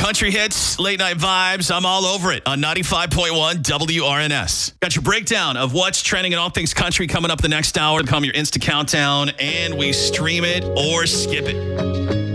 Country hits, late night vibes. I'm all over it on 95.1 WRNS. Got your breakdown of what's trending and all things country coming up the next hour. Become your Insta Countdown, and we stream it or skip it.